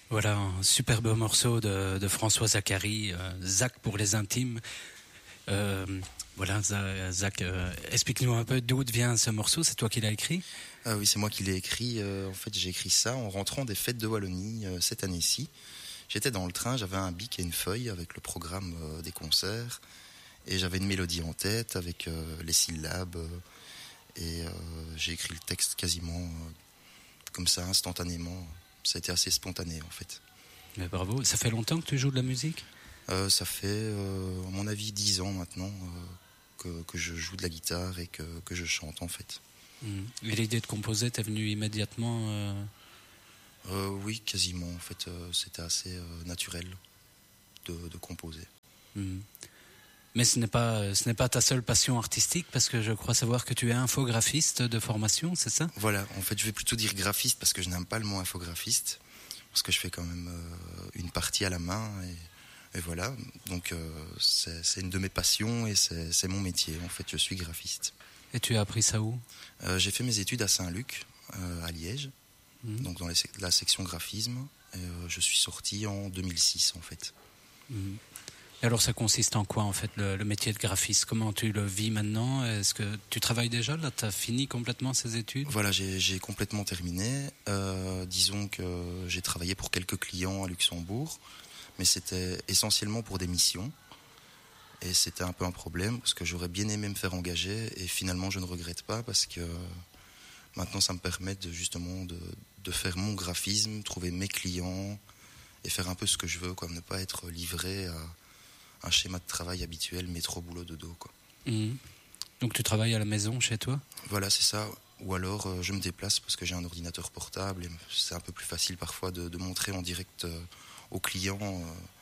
Voilà un superbe morceau de François Zacharie, Zach pour les intimes. Euh, voilà, Zach, explique-nous un peu d'où vient ce morceau, c'est toi qui l'as écrit? Ah oui, c'est moi qui l'ai écrit. En fait, j'ai écrit ça en rentrant des fêtes de Wallonie cette année-ci. J'étais dans le train, j'avais un bic et une feuille avec le programme des concerts. Et j'avais une mélodie en tête avec les syllabes. J'ai écrit le texte quasiment comme ça, instantanément. Ça a été assez spontané, en fait. Mais bravo, ça fait longtemps que tu joues de la musique? Ça fait, à mon avis, 10 ans maintenant que je joue de la guitare et que je chante, en fait. Et l'idée de composer t'est venue immédiatement? Oui, quasiment. En fait, c'était assez naturel de composer. Mais ce n'est pas ta seule passion artistique, parce que je crois savoir que tu es infographiste de formation, c'est ça? Voilà, en fait, je vais plutôt dire graphiste parce que je n'aime pas le mot infographiste, parce que je fais quand même une partie à la main et voilà. Donc c'est une de mes passions et c'est mon métier. En fait, je suis graphiste. Et tu as appris ça où? J'ai fait mes études à Saint-Luc, à Liège, donc dans la section graphisme. Et, je suis sorti en 2006, en fait. Et alors ça consiste en quoi, en fait, le métier de graphiste? Comment tu le vis maintenant? Est-ce que tu travailles déjà là? Tu as fini complètement ces études? Voilà, j'ai complètement terminé. Disons que j'ai travaillé pour quelques clients à Luxembourg, mais c'était essentiellement pour des missions. Et c'était un peu un problème parce que j'aurais bien aimé me faire engager et finalement je ne regrette pas parce que maintenant ça me permet justement de faire mon graphisme, trouver mes clients et faire un peu ce que je veux, quoi, ne pas être livré à un schéma de travail habituel, métro, boulot, dodo, quoi. Donc tu travailles à la maison chez toi? Voilà, c'est ça. Ou alors je me déplace parce que j'ai un ordinateur portable et c'est un peu plus facile parfois de montrer en direct aux clients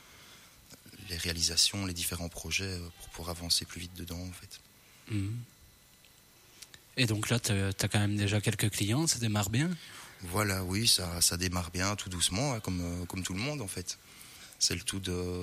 les réalisations, les différents projets pour pouvoir avancer plus vite dedans, en fait. Et donc là, tu as quand même déjà quelques clients, ça démarre bien? Voilà, oui, ça démarre bien, tout doucement, hein, comme tout le monde, en fait. C'est le tout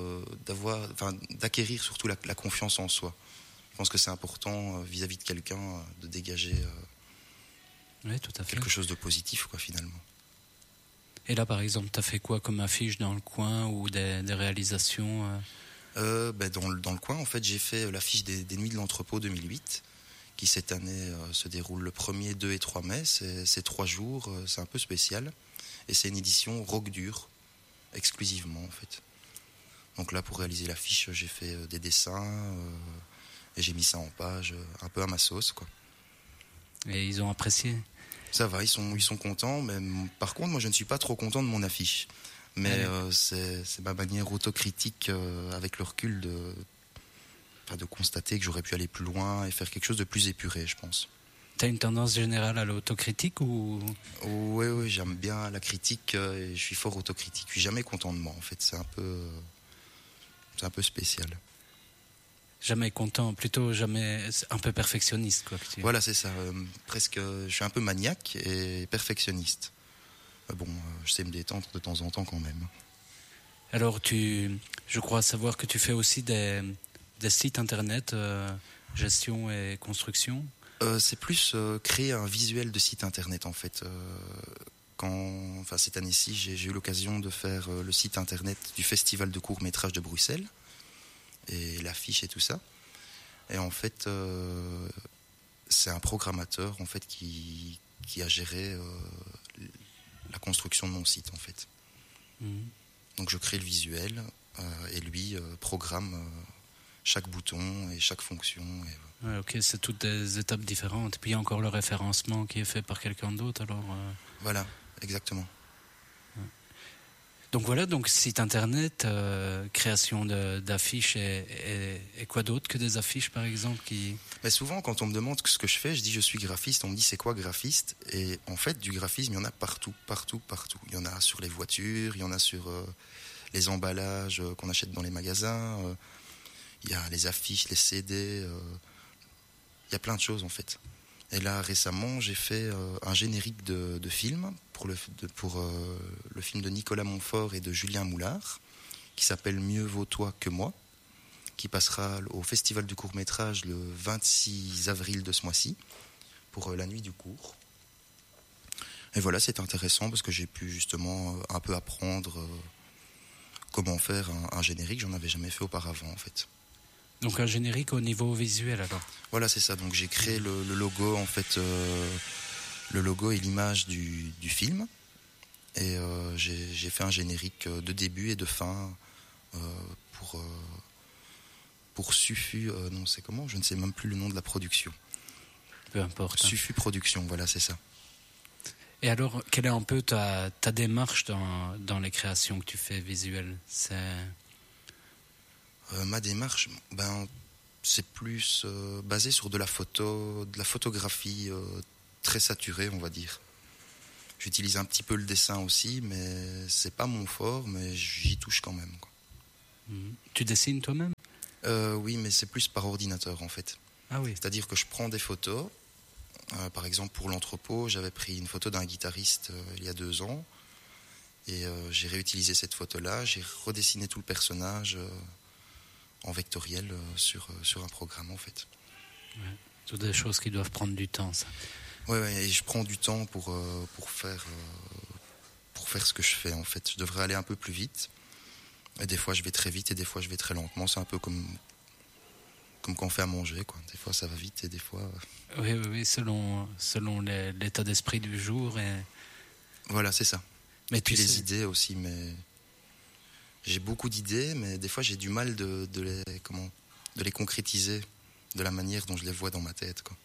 d'acquérir surtout la confiance en soi. Je pense que c'est important vis-à-vis de quelqu'un de dégager Oui, tout à fait. quelque chose de positif, quoi, finalement. Et là, par exemple, tu as fait quoi comme affiche dans le coin ou des réalisations? Dans le coin, en fait, j'ai fait l'affiche des Nuits de l'Entrepôt 2008, qui cette année se déroule le 1er, 2 et 3 mai. C'est 3 jours, c'est un peu spécial. Et c'est une édition rock dur, exclusivement, en fait. Donc là, pour réaliser l'affiche, j'ai fait des dessins et j'ai mis ça en page, un peu à ma sauce, quoi. Et ils ont apprécié? Ça va, ils sont contents, mais par contre, moi, je ne suis pas trop content de mon affiche. Mais c'est ma manière autocritique, avec le recul, de constater que j'aurais pu aller plus loin et faire quelque chose de plus épuré, je pense. T'as une tendance générale à l'autocritique ou? Oui, j'aime bien la critique et je suis fort autocritique. Je suis jamais content de moi, en fait. C'est un peu spécial. Jamais content, plutôt jamais un peu perfectionniste, quoi. Voilà, c'est ça. Presque, je suis un peu maniaque et perfectionniste. Bon, je sais me détendre de temps en temps quand même. Alors, je crois savoir que tu fais aussi des sites internet, gestion et construction. C'est plus créer un visuel de site internet, en fait. Cette année-ci, j'ai eu l'occasion de faire le site internet du Festival de court-métrage de Bruxelles et l'affiche et tout ça. Et en fait, c'est un programmateur, en fait, qui a géré la construction de mon site, en fait. Donc je crée le visuel et lui programme chaque bouton et chaque fonction. Ouais, ok, c'est toutes des étapes différentes. Puis il y a encore le référencement qui est fait par quelqu'un d'autre, alors... Voilà, exactement. Donc voilà, donc site internet, création d'affiches et quoi d'autre que des affiches, par exemple, qui... Mais souvent, quand on me demande ce que je fais, je dis je suis graphiste. On me dit c'est quoi graphiste? Et en fait, du graphisme, il y en a partout. Il y en a sur les voitures, il y en a sur les emballages qu'on achète dans les magasins. Il y a les affiches, les CD. Il y a plein de choses, en fait. Et là, récemment, j'ai fait un générique de film pour le film de Nicolas Montfort et de Julien Moulard, qui s'appelle Mieux vaut toi que moi, qui passera au Festival du court-métrage le 26 avril de ce mois-ci, pour la nuit du court. Et voilà, c'est intéressant parce que j'ai pu justement un peu apprendre comment faire un générique. J'en avais jamais fait auparavant en fait. Donc un générique au niveau visuel alors. Voilà, c'est ça. Donc j'ai créé le logo en fait, le logo et l'image du film. Et j'ai fait un générique de début et de fin pour Sufu. Non, c'est comment ? Je ne sais même plus le nom de la production. Peu importe. Sufu Production, voilà, c'est ça. Et alors, quelle est un peu ta démarche dans les créations que tu fais visuelles ? Ma démarche, c'est plus basé sur de la photographie très saturée, on va dire. J'utilise un petit peu le dessin aussi, mais c'est pas mon fort, mais j'y touche quand même, quoi. Tu dessines toi-même ? Oui, mais c'est plus par ordinateur en fait. Ah oui. C'est-à-dire que je prends des photos. Par exemple, pour l'entrepôt, j'avais pris une photo d'un guitariste il y a 2 ans. Et j'ai réutilisé cette photo-là. J'ai redessiné tout le personnage en vectoriel sur un programme, en fait. Ouais. Toutes des choses qui doivent prendre du temps, ça. Ouais, et je prends du temps pour faire ce que je fais, en fait. Je devrais aller un peu plus vite. Et des fois, je vais très vite et des fois, je vais très lentement. C'est un peu comme quand on fait à manger, quoi. Des fois, ça va vite et des fois... Oui, selon l'état d'esprit du jour. Voilà, c'est ça. Mais et puis les idées aussi, mais... J'ai beaucoup d'idées, mais des fois, j'ai du mal de les concrétiser de la manière dont je les vois dans ma tête, quoi.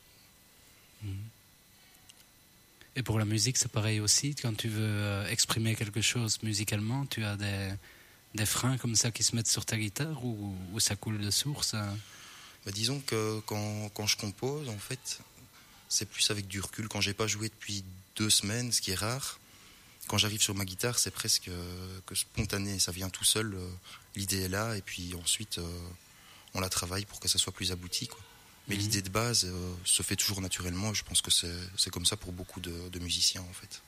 Et pour la musique, c'est pareil aussi. Quand tu veux exprimer quelque chose musicalement, tu as des freins comme ça qui se mettent sur ta guitare ou ça coule de source hein? Disons que quand je compose, en fait, c'est plus avec du recul. Quand j'ai pas joué depuis 2 semaines, ce qui est rare, quand j'arrive sur ma guitare, c'est presque que spontané. Ça vient tout seul, l'idée est là, et puis ensuite, on la travaille pour que ça soit plus abouti, quoi. Mais l'idée de base se fait toujours naturellement, et je pense que c'est comme ça pour beaucoup de musiciens, en fait.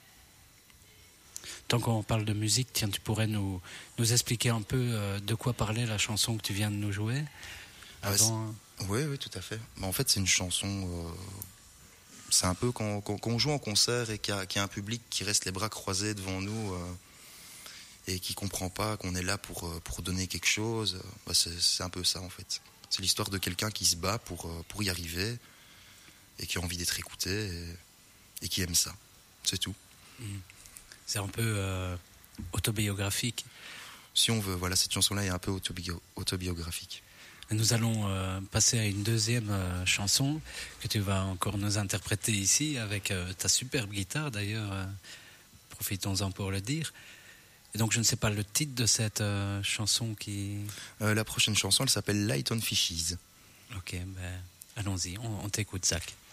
Tant qu'on parle de musique, tiens, tu pourrais nous expliquer un peu de quoi parlait la chanson que tu viens de nous jouer avant... Oui, tout à fait. En fait, c'est une chanson... c'est un peu quand on joue en concert et qu'il y a un public qui reste les bras croisés devant nous et qui comprend pas qu'on est là pour donner quelque chose. C'est un peu ça, en fait. C'est l'histoire de quelqu'un qui se bat pour y arriver et qui a envie d'être écouté et qui aime ça. C'est tout. C'est un peu autobiographique. Si on veut, voilà, cette chanson-là est un peu autobiographique. Nous allons passer à une deuxième chanson que tu vas encore nous interpréter ici avec ta superbe guitare d'ailleurs. Profitons-en pour le dire. Et donc je ne sais pas le titre de cette chanson qui... La prochaine chanson, elle s'appelle Light on Fishes. Ok, allons-y, on t'écoute, Zach.